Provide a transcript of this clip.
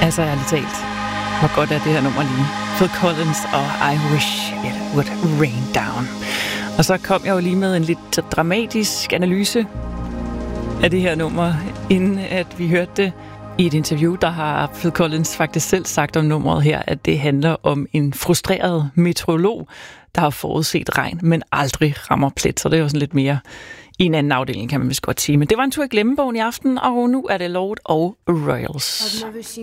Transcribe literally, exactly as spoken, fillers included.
Altså ærligt talt, hvor godt er det her nummer lige. Phil Collins og I Wish It Would Rain Down. Og så kom jeg jo lige med en lidt dramatisk analyse af det her nummer, inden at vi hørte det i et interview. Der har Phil Collins faktisk selv sagt om nummeret her, at det handler om en frustreret meteorolog, der har forudset regn, men aldrig rammer plet. Så det er jo sådan lidt mere i en anden afdeling, kan man vist godt sige. Men det var en tur i glemmebogen i aften, og nu er det Lord og Royals.